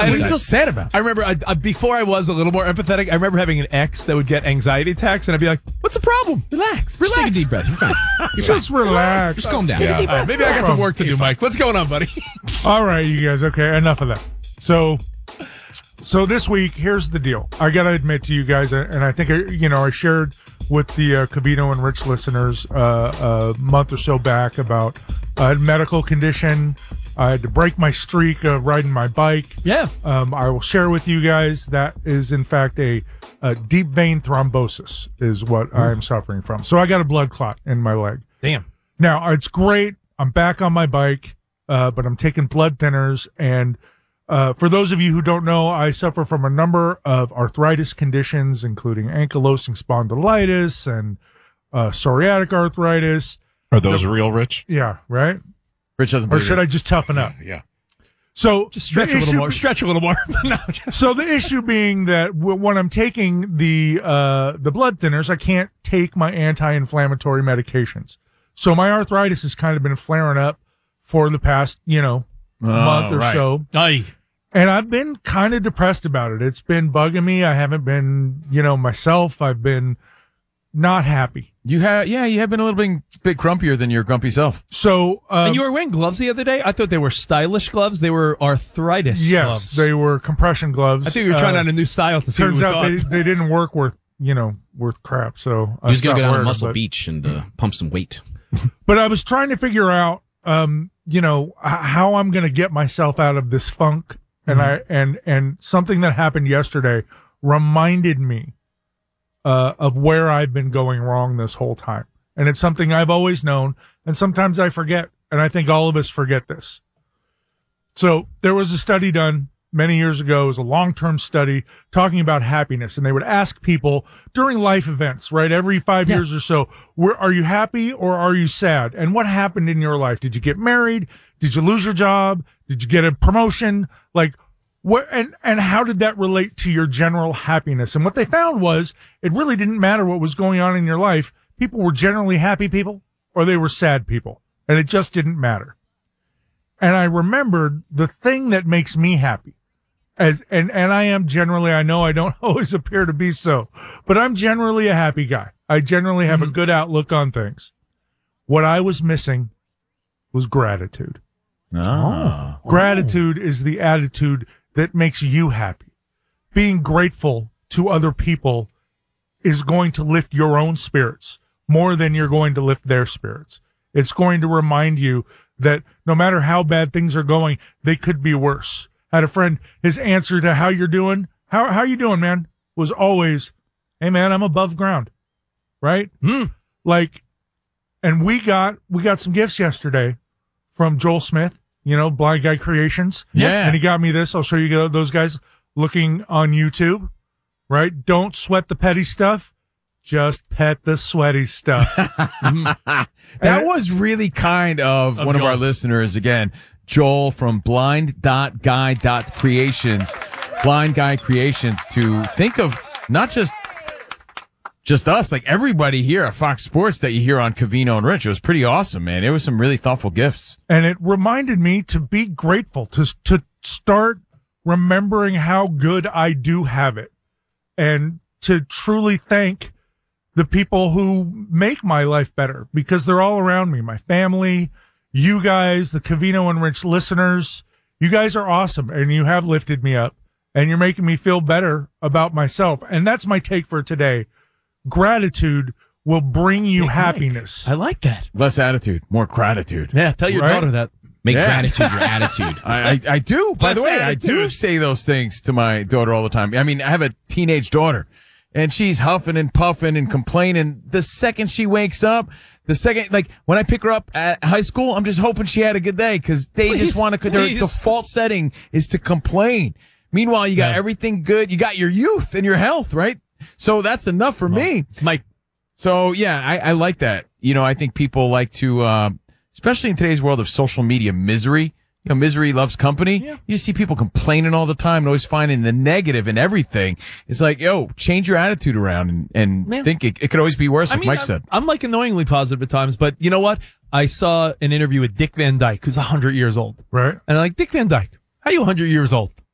What are you so sad about? I remember before I was a little more empathetic, I remember having an ex that would get anxiety attacks, and I'd be like, what's the problem? Relax. Just take a deep breath. You're fine. Just relax. Just calm down. All right, maybe I got some work to do, Mike. What's going on, buddy? All right, you guys. Okay, enough of that. So this week, here's the deal. I got to admit to you guys, and I think, I shared with the Covino and Rich listeners a month or so back about a medical condition. I had to break my streak of riding my bike. Yeah. I will share with you guys that is, in fact, a deep vein thrombosis is what I am suffering from. So I got a blood clot in my leg. Damn. Now, it's great. I'm back on my bike, but I'm taking blood thinners. And for those of you who don't know, I suffer from a number of arthritis conditions, including ankylosing spondylitis and psoriatic arthritis. Are those real, Rich? Yeah, right? Rich doesn't Or should I just toughen up? Yeah. So Just stretch a little more. Stretch a little more. No, So the issue being that when I'm taking the blood thinners, I can't take my anti-inflammatory medications. So my arthritis has kind of been flaring up for the past, month or so. Aye. And I've been kind of depressed about it. It's been bugging me. I haven't been, myself. I've been not happy. You have been a little bit grumpier than your grumpy self. So, And you were wearing gloves the other day? I thought they were stylish gloves. They were arthritis gloves. Yes, they were compression gloves. I think you were trying out a new style to see Turns what out we thought. they didn't work worth crap. So He was going to go down to Muscle but, Beach and pump some weight. But I was trying to figure out, how I'm going to get myself out of this funk. And something that happened yesterday reminded me of where I've been going wrong this whole time. And it's something I've always known. And sometimes I forget. And I think all of us forget this. So there was a study done many years ago. It was a long-term study talking about happiness. And they would ask people during life events, right? Every 5 years or so, are you happy or are you sad? And what happened in your life? Did you get married? Did you lose your job? Did you get a promotion? Like, what, and how did that relate to your general happiness? And what they found was it really didn't matter what was going on in your life. People were generally happy people or they were sad people. And it just didn't matter. And I remembered the thing that makes me happy. And I am generally, I know I don't always appear to be so, but I'm generally a happy guy. I generally have a good outlook on things. What I was missing was gratitude. Gratitude is the attitude that makes you happy. Being grateful to other people is going to lift your own spirits more than you're going to lift their spirits. It's going to remind you that no matter how bad things are going, they could be worse. I had a friend, his answer to how you're doing, how you doing, man, was always, hey man, I'm above ground. Right? Like, and we got some gifts yesterday from Joel Smith, Blind Guy Creations. Yeah. And he got me this. I'll show you those guys looking on YouTube, right? Don't sweat the petty stuff. Just pet the sweaty stuff. That was really kind of one of our listeners, again, Joel from blind.guy.creations, Blind Guy Creations, to think of not just us, like everybody here at Fox Sports that you hear on Covino and Rich. It was pretty awesome, man. It was some really thoughtful gifts. And it reminded me to be grateful, to start remembering how good I do have it, and to truly thank the people who make my life better, because they're all around me. My family, you guys, the Covino and Rich listeners, you guys are awesome, and you have lifted me up, and you're making me feel better about myself. And that's my take for today. Gratitude will bring you happiness. I like that. Less attitude, more gratitude. Yeah, tell your daughter that. Make gratitude your attitude. I do. By the way, attitude. I do say those things to my daughter all the time. I mean, I have a teenage daughter, and she's huffing and puffing and complaining the second she wakes up. Like, when I pick her up at high school, I'm just hoping she had a good day, because they just want to, their default setting is to complain. Meanwhile, you got everything good. You got your youth and your health, right? So that's enough for me. Mike. So, yeah, I like that. I think people like to, especially in today's world of social media misery, misery loves company. Yeah. You see people complaining all the time and always finding the negative in everything. It's like, change your attitude around and think it could always be worse, like Mike said. I'm like annoyingly positive at times, but you know what? I saw an interview with Dick Van Dyke, who's 100 years old. Right. And I'm like, Dick Van Dyke, how are you 100 years old?